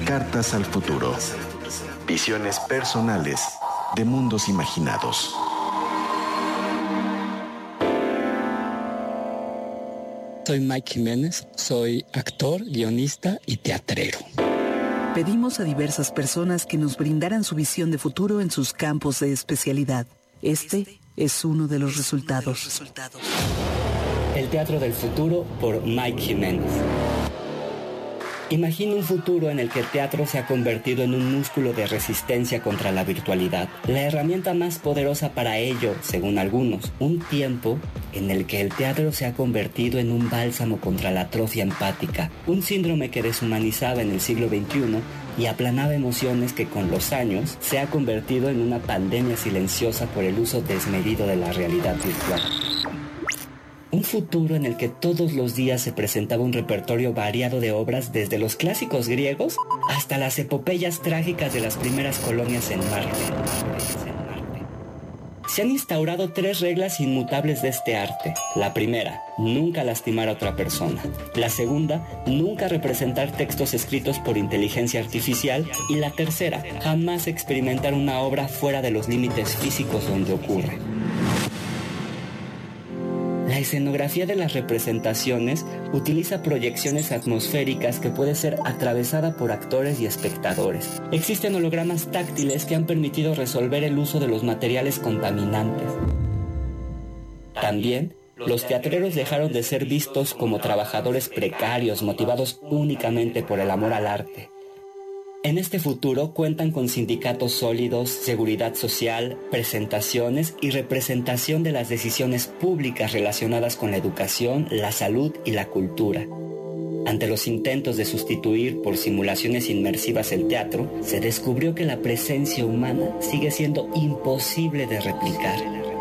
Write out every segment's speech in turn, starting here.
Cartas al futuro. Visiones personales de mundos imaginados. Soy Mike Jiménez, soy actor, guionista y teatrero. Pedimos a diversas personas que nos brindaran su visión de futuro en sus campos de especialidad. Este es uno de los resultados. El Teatro del Futuro por Mike Jiménez. Imagina un futuro en el que el teatro se ha convertido en un músculo de resistencia contra la virtualidad, la herramienta más poderosa para ello, según algunos. Un tiempo en el que el teatro se ha convertido en un bálsamo contra la atrofia empática, un síndrome que deshumanizaba en el siglo XXI y aplanaba emociones que con los años se ha convertido en una pandemia silenciosa por el uso desmedido de la realidad virtual. Un futuro en el que todos los días se presentaba un repertorio variado de obras desde los clásicos griegos hasta las epopeyas trágicas de las primeras colonias en Marte. Se han instaurado 3 reglas inmutables de este arte. La primera, nunca lastimar a otra persona. La segunda, nunca representar textos escritos por inteligencia artificial. Y la tercera, jamás experimentar una obra fuera de los límites físicos donde ocurre. La escenografía de las representaciones utiliza proyecciones atmosféricas que puede ser atravesada por actores y espectadores. Existen hologramas táctiles que han permitido resolver el uso de los materiales contaminantes. También, los teatreros dejaron de ser vistos como trabajadores precarios motivados únicamente por el amor al arte. En este futuro cuentan con sindicatos sólidos, seguridad social, presentaciones y representación de las decisiones públicas relacionadas con la educación, la salud y la cultura. Ante los intentos de sustituir por simulaciones inmersivas el teatro, se descubrió que la presencia humana sigue siendo imposible de replicar.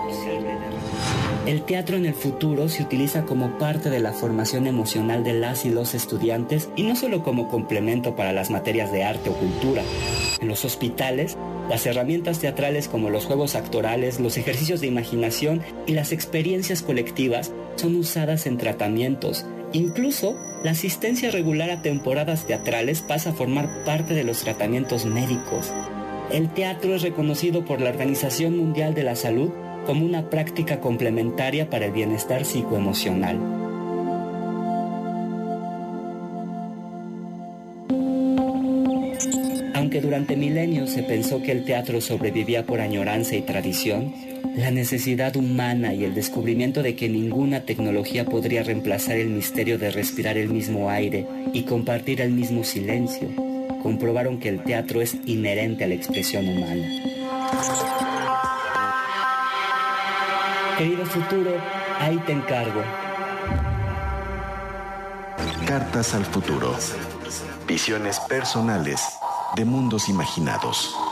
El teatro en el futuro se utiliza como parte de la formación emocional de las y los estudiantes y no solo como complemento para las materias de arte o cultura. En los hospitales, las herramientas teatrales como los juegos actorales, los ejercicios de imaginación y las experiencias colectivas son usadas en tratamientos. Incluso, la asistencia regular a temporadas teatrales pasa a formar parte de los tratamientos médicos. El teatro es reconocido por la Organización Mundial de la Salud como una práctica complementaria para el bienestar psicoemocional. Aunque durante milenios se pensó que el teatro sobrevivía por añoranza y tradición, la necesidad humana y el descubrimiento de que ninguna tecnología podría reemplazar el misterio de respirar el mismo aire y compartir el mismo silencio, comprobaron que el teatro es inherente a la expresión humana. Querido futuro, ahí te encargo. Cartas al futuro. Visiones personales de mundos imaginados.